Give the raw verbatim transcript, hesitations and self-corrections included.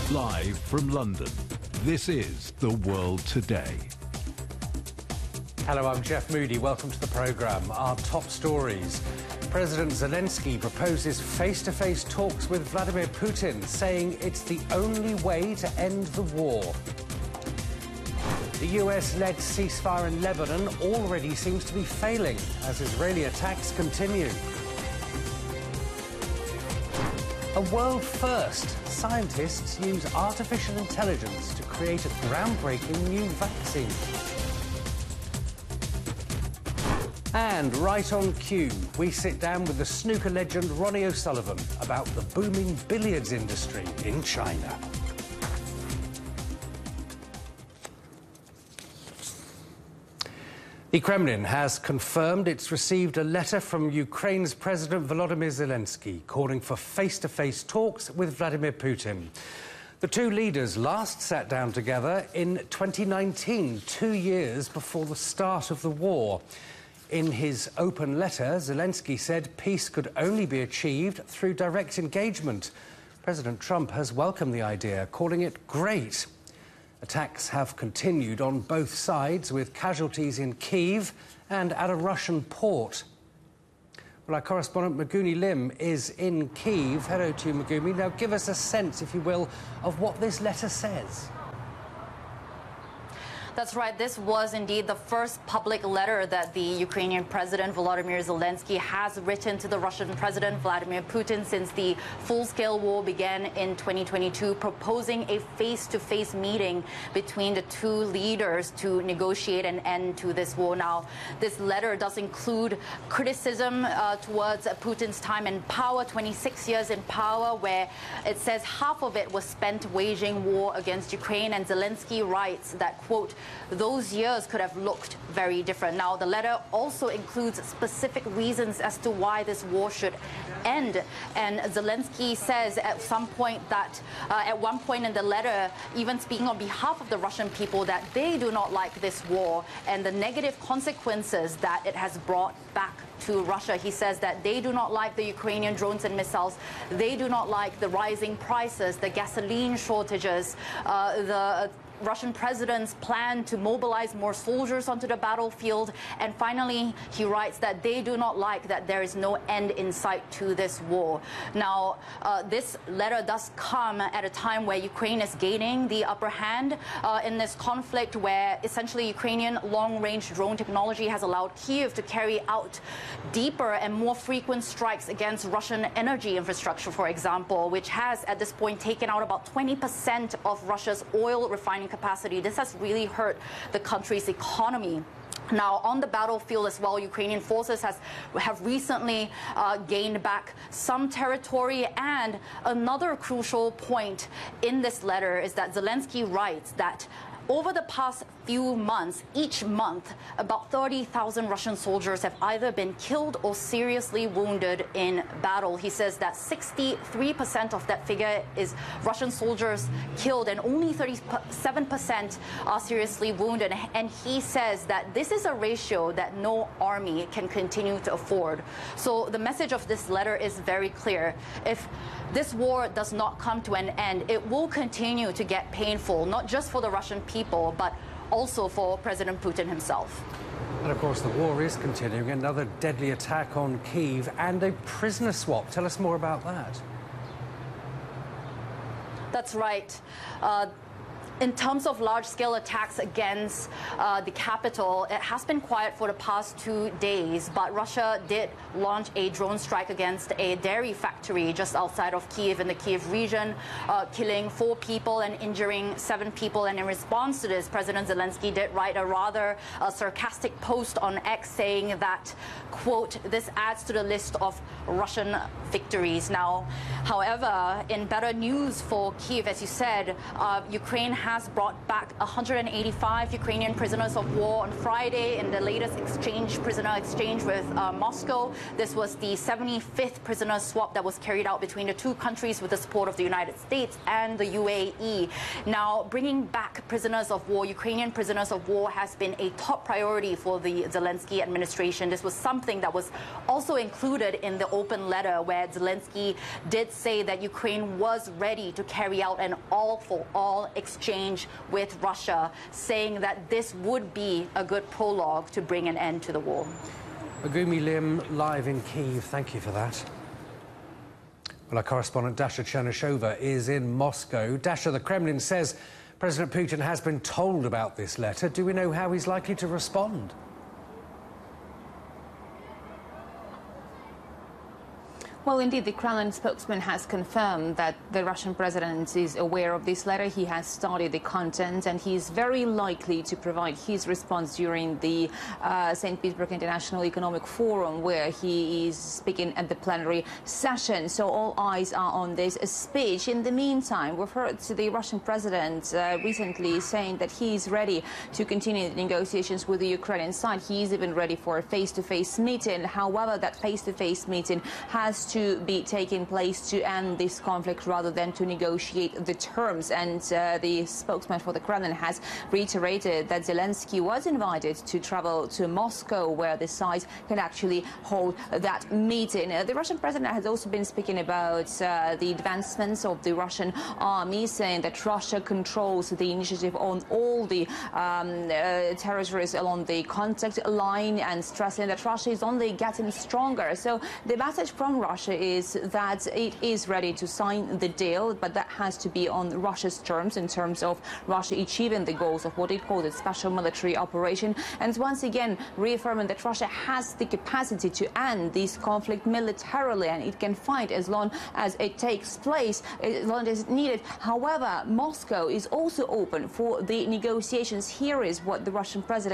Live from London, this is The World Today. Hello, I'm Jeff Moody. Welcome to the programme. Our top stories. President Zelensky proposes face-to-face talks with Vladimir Putin, saying it's the only way to end the war. The U S-led ceasefire in Lebanon already seems to be failing as Israeli attacks continue. A world first. Scientists use artificial intelligence to create a groundbreaking new vaccine. And right on cue, we sit down with the snooker legend Ronnie O'Sullivan about the booming billiards industry in China. The Kremlin has confirmed it's received a letter from Ukraine's President Volodymyr Zelensky calling for face-to-face talks with Vladimir Putin. The two leaders last sat down together in twenty nineteen, two years before the start of the war. In his open letter, Zelensky said peace could only be achieved through direct engagement. President Trump has welcomed the idea, calling it great. Attacks have continued on both sides, with casualties in Kyiv and at a Russian port. Well, our correspondent Megumi Lim is in Kyiv. Hello to you, Megumi. Now, give us a sense, if you will, of what this letter says. That's right. This was indeed the first public letter that the Ukrainian President Volodymyr Zelensky has written to the Russian President Vladimir Putin since the full-scale war began in twenty twenty-two, proposing a face-to-face meeting between the two leaders to negotiate an end to this war. Now, this letter does include criticism uh, towards Putin's time in power, twenty-six years in power, where it says half of it was spent waging war against Ukraine. And Zelensky writes that, quote, those years could have looked very different. Now, the letter also includes specific reasons as to why this war should end. And Zelensky says at some point that, uh, at one point in the letter, even speaking on behalf of the Russian people, that they do not like this war and the negative consequences that it has brought back to Russia. He says that they do not like the Ukrainian drones and missiles. They do not like the rising prices, the gasoline shortages, uh, the Russian president's plan to mobilize more soldiers onto the battlefield. And finally, he writes that they do not like that there is no end in sight to this war. Now, uh, this letter does come at a time where Ukraine is gaining the upper hand uh, in this conflict, where essentially Ukrainian long-range drone technology has allowed Kyiv to carry out deeper and more frequent strikes against Russian energy infrastructure, for example, which has at this point taken out about twenty percent of Russia's oil refining capacity. This has really hurt the country's economy. Now, on the battlefield as well, Ukrainian forces has, have recently uh, gained back some territory. And another crucial point in this letter is that Zelensky writes that over the past few months, each month, about thirty thousand Russian soldiers have either been killed or seriously wounded in battle. He says that sixty-three percent of that figure is Russian soldiers killed and only thirty-seven percent are seriously wounded. And he says that this is a ratio that no army can continue to afford. So the message of this letter is very clear. If this war does not come to an end, it will continue to get painful, not just for the Russian people, but also for President Putin himself. And of course, the war is continuing. Another deadly attack on Kyiv and a prisoner swap. Tell us more about that. That's right. Uh, In terms of large-scale attacks against uh, the capital, it has been quiet for the past two days, but Russia did launch a drone strike against a dairy factory just outside of Kyiv in the Kyiv region, uh, killing four people and injuring seven people. And in response to this, President Zelensky did write a rather uh, sarcastic post on X saying that, quote, this adds to the list of Russian victories. Now, however, in better news for Kyiv, as you said, uh, Ukraine has brought back one hundred eighty-five Ukrainian prisoners of war on Friday in the latest exchange, prisoner exchange with uh, Moscow. This was the seventy-fifth prisoner swap that was carried out between the two countries with the support of the United States and the U A E. Now, bringing back prisoners of war, Ukrainian prisoners of war, has been a top priority for the Zelensky administration. This was something that was also included in the open letter, where Zelensky did say that Ukraine was ready to carry out an all-for-all exchange with Russia, saying that this would be a good prologue to bring an end to the war. Agumi Lim, live in Kyiv. Thank you for that. Well, our correspondent Dasha Chernyshova is in Moscow. Dasha, the Kremlin says President Putin has been told about this letter. Do we know how he's likely to respond? Well, indeed, the Kremlin spokesman has confirmed that the Russian president is aware of this letter. He has studied the content, and he is very likely to provide his response during the uh, Saint Petersburg International Economic Forum, where he is speaking at the plenary session. So all eyes are on this speech. In the meantime, we've heard the Russian president uh, recently saying that he is ready to continue the negotiations with the Ukrainian side. He is even ready for a face-to-face meeting. However, that face-to-face meeting has to to be taking place to end this conflict rather than to negotiate the terms. And uh, the spokesman for the Kremlin has reiterated that Zelensky was invited to travel to Moscow, where the sides can actually hold that meeting. Uh, the Russian president has also been speaking about uh, the advancements of the Russian army, saying that Russia controls the initiative on all the um, uh, territories along the contact line, and stressing that Russia is only getting stronger. So the message from Russia is that it is ready to sign the deal, but that has to be on Russia's terms, in terms of Russia achieving the goals of what it calls a special military operation, and once again reaffirming that Russia has the capacity to end this conflict militarily, and it can fight as long as it takes place, as long as it's needed. However, Moscow is also open for the negotiations. Here is what the Russian president